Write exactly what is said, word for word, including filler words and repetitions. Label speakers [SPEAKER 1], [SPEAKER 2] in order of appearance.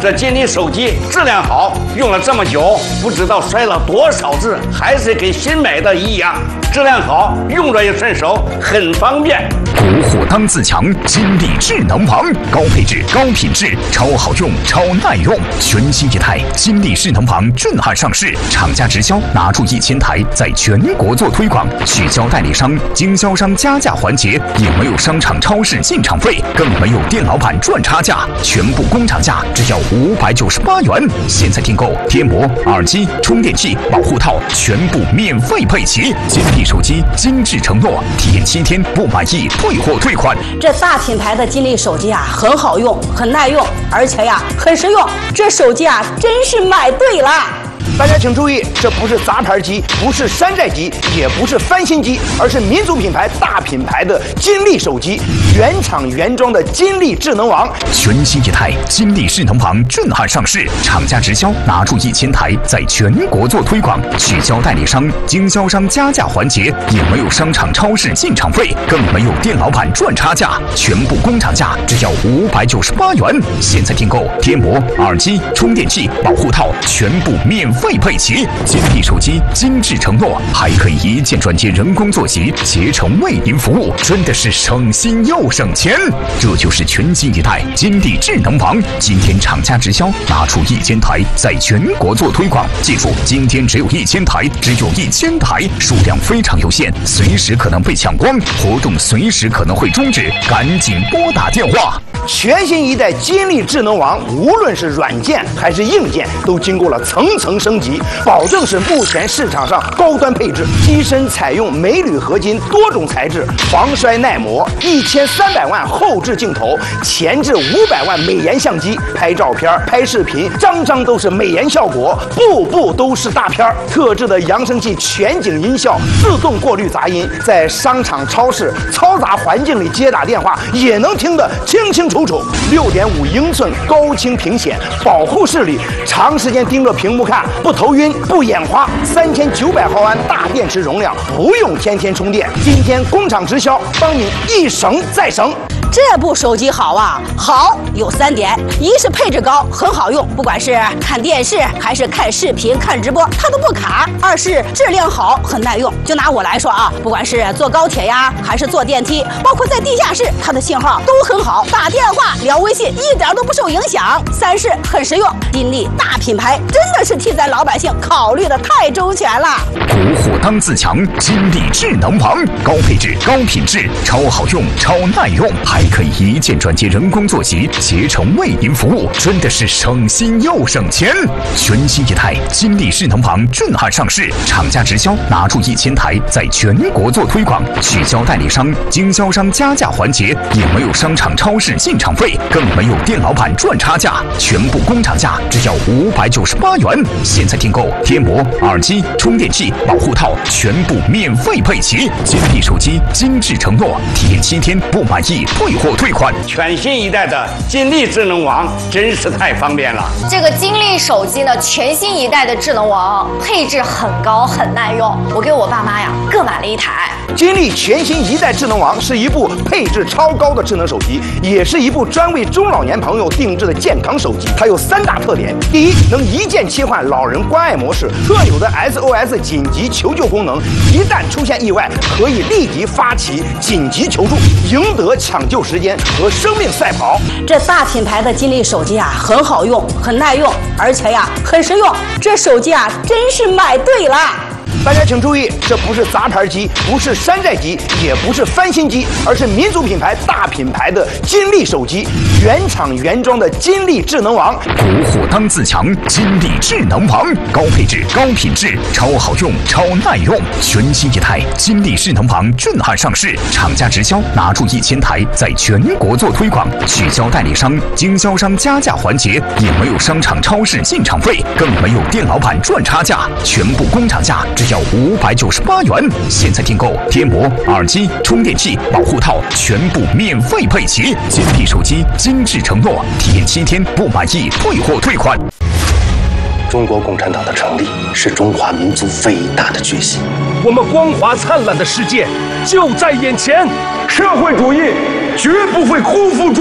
[SPEAKER 1] 这金立手机质量好，用了这么久，不知道摔了多少次，还是跟新买的一样。质量好，用着也顺手，很方便。
[SPEAKER 2] 国货当自强，金立智能王，高配置、高品质，超好用、超耐用。全新一台金立智能王震撼上市，厂家直销拿出一千台，在全国做推广，取消代理商、经销商加价环节，也没有商场、超市进场费，更没有店老板赚差价，全部工厂价只要五百九十八元。现在订购贴膜、耳机、充电器、保护套，全部免费配齐。金立手机精致承诺，体验七天不满意退货退款。
[SPEAKER 3] 这大品牌的金立手机啊，很好用，很耐用，而且呀，很实用。这手机啊，真是买对了。
[SPEAKER 4] 大家请注意，这不是杂牌机，不是山寨机，也不是翻新机，而是民族品牌、大品牌的金立手机，原厂原装的金立智能王。
[SPEAKER 2] 全新一台金立智能王震撼上市，厂家直销拿出一千台，在全国做推广，取消代理商、经销商加价环节，也没有商场、超市进场费，更没有店老板赚差价，全部工厂价只要五百九十八元。现在订购贴膜、耳机、充电器、保护套，全部免费费配齐。金立手机精致承诺，还可以一键转接人工坐席，携程为您服务，真的是省心又省钱。这就是全新一代金立智能王。今天厂家直销拿出一千台，在全国做推广。记住，今天只有一千台，只有一千台，数量非常有限，随时可能被抢光，活动随时可能会终止，赶紧拨打电话。
[SPEAKER 4] 全新一代金立智能王，无论是软件还是硬件，都经过了层层升级，保证是目前市场上高端配置。机身采用镁铝合金多种材质，防摔耐磨，一千三百万后置镜头，前置五百万美颜相机，拍照片、拍视频，张张都是美颜效果，步步都是大片。特制的扬声器全景音效，自动过滤杂音，在商场、超市嘈杂环境里接打电话，也能听得清清楚楚。六点五英寸高清屏显，保护视力，长时间盯着屏幕看不头晕不眼花。三千九百毫安大电池容量，不用天天充电。今天工厂直销，帮你一省再省。
[SPEAKER 3] 这部手机好啊，好有三点：一是配置高，很好用，不管是看电视还是看视频、看直播，它都不卡；二是质量好，很耐用。就拿我来说啊，不管是坐高铁呀，还是坐电梯，包括在地下室，它的信号都很好，打电话、聊微信一点都不受影响。三是很实用，金立大品牌真的是替咱老百姓考虑的太周全了。
[SPEAKER 2] 国货当自强，金立智能王，高配置、高品质，超好用、超耐用，还可以一键转接人工坐席，携程为您服务，真的是省心又省钱。全新一台金立智能王震撼上市，厂家直销拿出一千台，在全国做推广，取消代理商、经销商加价环节，也没有商场、超市进场费，更没有店老板赚差价，全部工厂价只要五百九十八元。现在订购贴膜、耳机、充电器、保护套，全部免费配齐。金立手机精致承诺，体验七天不满意退货退款。
[SPEAKER 1] 全新一代的金立智能王真是太方便了。
[SPEAKER 5] 这个金立手机呢，全新一代的智能王，配置很高，很耐用。我给我爸妈呀各买了一台。
[SPEAKER 4] 金立全新一代智能王是一部配置超高的智能手机，也是一部专为中老年朋友定制的健康手机。它有三大特点：第一，能一键切换老人关爱模式，特有的 S O S 紧急求救功能，一旦出现意外，可以立即发起紧急求助，赢得抢救时间和生命赛跑。
[SPEAKER 3] 这大品牌的金立手机啊，很好用，很耐用，而且呀，很实用。这手机啊，真是买对了。
[SPEAKER 4] 大家请注意，这不是杂牌机，不是山寨机，也不是翻新机，而是民族品牌、大品牌的金立手机，原厂原装的金立智能王。
[SPEAKER 2] 国货当自强，金立智能王，高配置、高品质，超好用、超耐用。全新一台金立智能王震撼上市，厂家直销拿出一千台，在全国做推广，取消代理商、经销商加价环节，也没有商场、超市进场费，更没有店老板赚差价，全部工厂价只要五百九十八元。现在订购贴膜、耳机、充电器、保护套，全部免费配齐。金立手机精致承诺，体验七天不满意退货退款。
[SPEAKER 6] 中国共产党的成立是中华民族伟大的决心，
[SPEAKER 7] 我们光华灿烂的世界就在眼前，
[SPEAKER 8] 社会主义绝不会辜负中